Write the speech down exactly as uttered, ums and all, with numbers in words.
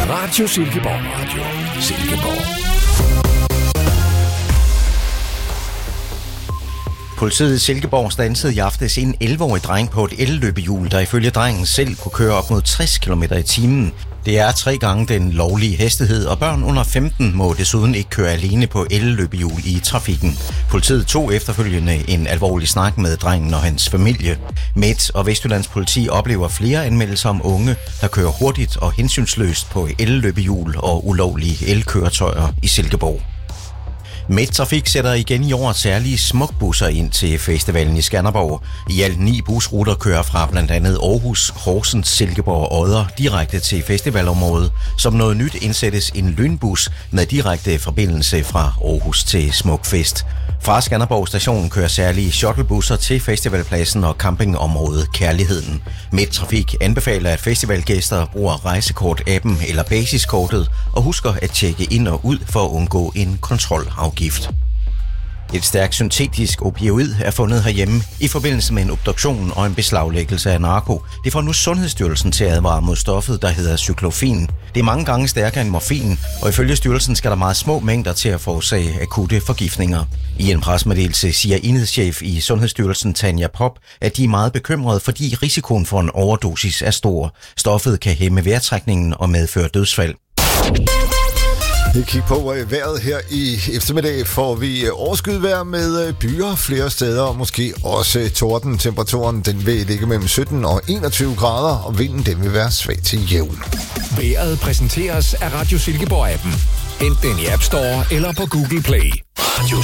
Radio Silkeborg. Radio Silkeborg. Politiet i Silkeborg standsede i aftes en elleve-årig dreng på et elløbehjul, der ifølge drengen selv kunne køre op mod tres kilometer i timen. Det er tre gange den lovlige hastighed, og børn under femten må desuden ikke køre alene på elløbehjul i trafikken. Politiet tog efterfølgende en alvorlig snak med drengen og hans familie. Midt- og Vestjyllands politi oplever flere anmeldelser om unge, der kører hurtigt og hensynsløst på elløbehjul og ulovlige elkøretøjer i Silkeborg. Midttrafik sætter igen i år særlige smukbusser ind til festivalen i Skanderborg. I alt ni busruter kører fra blandt andet Aarhus, Horsens, Silkeborg og Odder direkte til festivalområdet. Som noget nyt indsættes en lynbus med direkte forbindelse fra Aarhus til Smukfest. Fra Skanderborg station kører særlige shuttlebusser til festivalpladsen og campingområdet Kærligheden. Midttrafik anbefaler, at festivalgæster bruger rejsekort-appen eller basiskortet og husker at tjekke ind og ud for at undgå en kontrolafgift. Et stærkt syntetisk opioid er fundet herhjemme i forbindelse med en obduktion og en beslaglæggelse af narko. Det får nu Sundhedsstyrelsen til at advare mod stoffet, der hedder cyklofin. Det er mange gange stærkere end morfin, og ifølge styrelsen skal der meget små mængder til at forårsage akutte forgiftninger. I en pressemeddelelse siger enhedschef i Sundhedsstyrelsen Tanja Pop, at de er meget bekymrede, fordi risikoen for en overdosis er stor. Stoffet kan hæmme vejrtrækningen og medføre dødsfald. Vi kigger på vejret her i eftermiddag. Får vi overskyet med byer flere steder, og måske også torden. Temperaturen den vil ligge mellem sytten og enogtyve grader, og vinden den vil være svag til jævn. Vejret præsenteres af Radio Silkeborg-appen. Hent den i App Store eller på Google Play. Radio